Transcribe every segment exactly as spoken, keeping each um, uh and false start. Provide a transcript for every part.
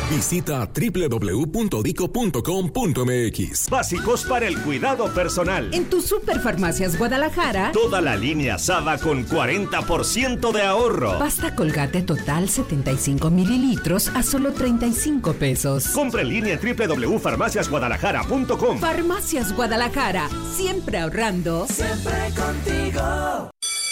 Visita doble u doble u doble u punto dico punto com punto eme equis. Básicos para el cuidado personal. En tu Superfarmacias Guadalajara, toda la línea Saba con cuarenta por ciento de ahorro. Pasta Colgate total setenta y cinco mililitros a solo treinta y cinco pesos. Compra en línea en doble u doble u doble u punto farmacias guadalajara punto com. Farmacias Guadalajara, siempre ahorrando. Siempre contigo.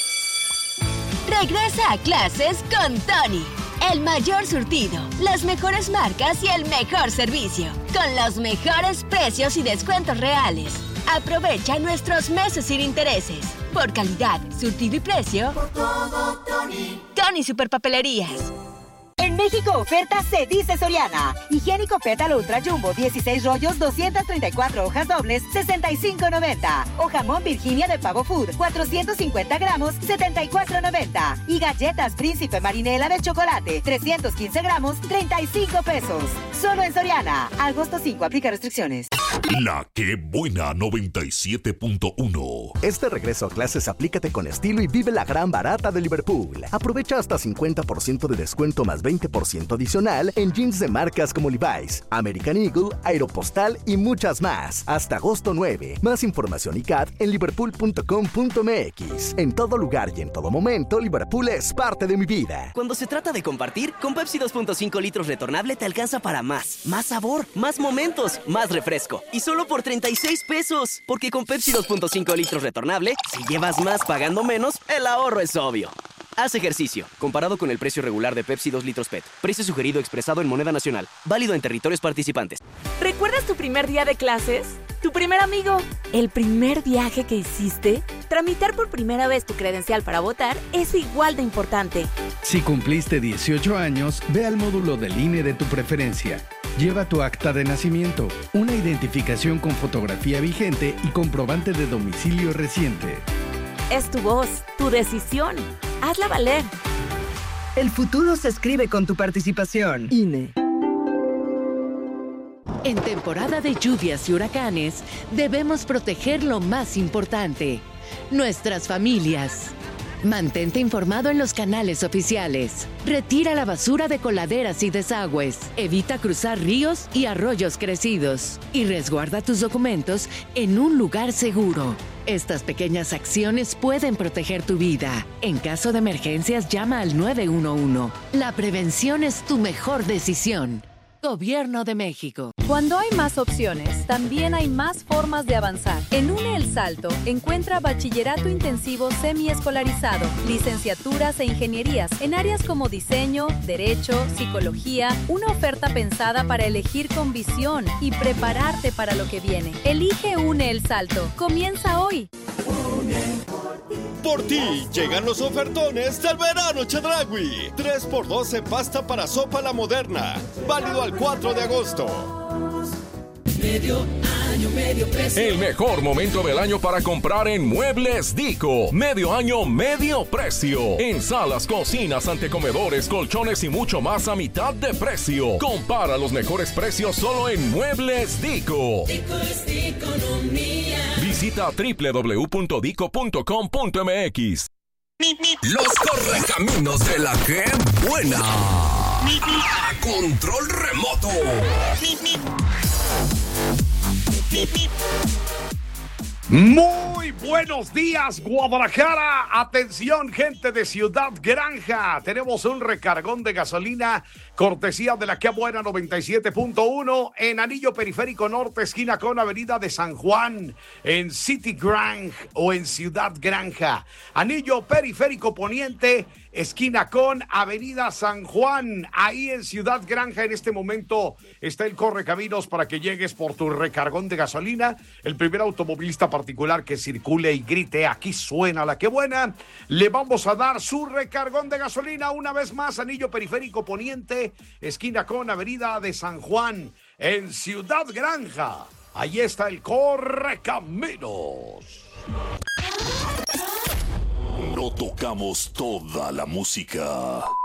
Regresa a clases con Tony. El mayor surtido, las mejores marcas y el mejor servicio. Con los mejores precios y descuentos reales. Aprovecha nuestros meses sin intereses. Por calidad, surtido y precio. Por todo, Tony. Tony Superpapelerías. En México oferta se dice Soriana. Higiénico Pétalo Ultra Jumbo, dieciséis rollos, doscientas treinta y cuatro hojas dobles, sesenta y cinco noventa. O jamón Virginia de Pavo Food, cuatrocientos cincuenta gramos, setenta y cuatro noventa. Y galletas Príncipe Marinela de chocolate, trescientos quince gramos, treinta y cinco pesos. Solo en Soriana. Agosto cinco, aplica restricciones. La que buena noventa y siete punto uno. Este regreso a clases aplícate con estilo y vive la gran barata de Liverpool. Aprovecha hasta cincuenta por ciento de descuento más veinte por ciento adicional en jeans de marcas como Levi's, American Eagle, Aeropostal y muchas más. Hasta agosto nueve. Más información y C A D en liverpool punto com punto eme equis. En todo lugar y en todo momento, Liverpool es parte de mi vida. Cuando se trata de compartir, con Pepsi dos punto cinco litros retornable te alcanza para más. Más sabor, más momentos, más refresco. Y solo por treinta y seis pesos. Porque con Pepsi dos punto cinco litros retornable, si llevas más pagando menos, el ahorro es obvio. Haz ejercicio, comparado con el precio regular de Pepsi dos litros P E T. Precio sugerido expresado en moneda nacional. Válido en territorios participantes. ¿Recuerdas tu primer día de clases? ¿Tu primer amigo? ¿El primer viaje que hiciste? Tramitar por primera vez tu credencial para votar es igual de importante. Si cumpliste dieciocho años, ve al módulo del I N E de tu preferencia. Lleva tu acta de nacimiento, una identificación con fotografía vigente y comprobante de domicilio reciente. Es tu voz, tu decisión. Hazla valer. El futuro se escribe con tu participación. I N E. En temporada de lluvias y huracanes, debemos proteger lo más importante, nuestras familias. Mantente informado en los canales oficiales. Retira la basura de coladeras y desagües. Evita cruzar ríos y arroyos crecidos. Y resguarda tus documentos en un lugar seguro. Estas pequeñas acciones pueden proteger tu vida. En caso de emergencias, llama al nueve uno uno. La prevención es tu mejor decisión. Gobierno de México. Cuando hay más opciones, también hay más formas de avanzar. En UNE El Salto, encuentra bachillerato intensivo semiescolarizado, licenciaturas e ingenierías en áreas como diseño, derecho, psicología, una oferta pensada para elegir con visión y prepararte para lo que viene. Elige UNE El Salto. Comienza hoy. Por ti llegan los ofertones del verano Chedraui. tres por dos en pasta para sopa La Moderna. Válido al cuatro de agosto. Medio año, medio precio. El mejor momento del año para comprar en Muebles Dico. Medio año, medio precio. En salas, cocinas, antecomedores, colchones y mucho más a mitad de precio. Compara los mejores precios solo en Muebles Dico. Dico es economía. Visita doble u doble u doble u punto dico punto com punto eme equis. Los correcaminos de la que buena. A control remoto. Muy buenos días, Guadalajara. Atención, gente de Ciudad Granja. Tenemos un recargón de gasolina cortesía de la que buena noventa y siete punto uno en Anillo Periférico Norte, esquina con Avenida de San Juan, en City Grange o en Ciudad Granja. Anillo Periférico Poniente, esquina con Avenida San Juan, ahí en Ciudad Granja. En este momento está el Correcaminos para que llegues por tu recargón de gasolina. El primer automovilista particular que circule y grite, aquí suena la que buena, le vamos a dar su recargón de gasolina. Una vez más, Anillo Periférico Poniente, esquina con Avenida de San Juan, en Ciudad Granja. Ahí está el Correcaminos. No tocamos toda la música.